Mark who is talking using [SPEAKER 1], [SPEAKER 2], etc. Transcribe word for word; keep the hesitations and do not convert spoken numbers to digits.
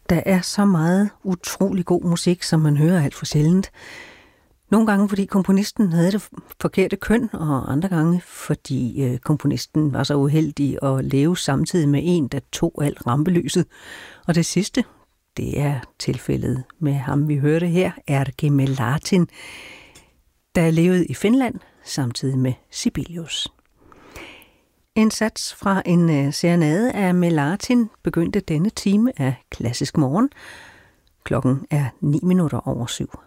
[SPEAKER 1] Der er så meget utrolig god musik, som man hører alt for sjældent. Nogle gange, fordi komponisten havde det forkerte køn, og andre gange, fordi øh, komponisten var så uheldig at leve samtidig med en, der tog alt rampelyset. Og det sidste, det er tilfældet med ham, vi hørte her, Erkki Melatin, der levede i Finland samtidig med Sibelius. En sats fra en serenade af Melatin begyndte denne time af Klassisk Morgen. Klokken er ni minutter over syv.